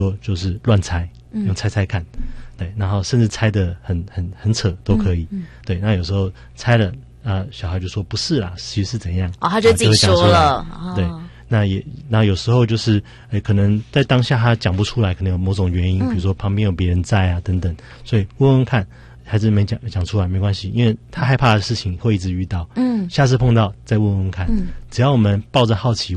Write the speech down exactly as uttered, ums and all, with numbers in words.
说就是乱猜，用猜猜看，嗯、对，然后甚至猜得很很很扯都可以，嗯嗯、对。那有时候猜了，啊，小孩就说不是啦，其实是怎样， 哦，他就自己说了， 哦、对。那也，那有时候就是，诶，可能在当下他讲不出来，可能有某种原因，嗯、比如说旁边有别人在啊等等，所以问问看，孩子没讲讲出来没关系，因为他害怕的事情会一直遇到，嗯，下次碰到再问问看，嗯，只要我们抱着好奇。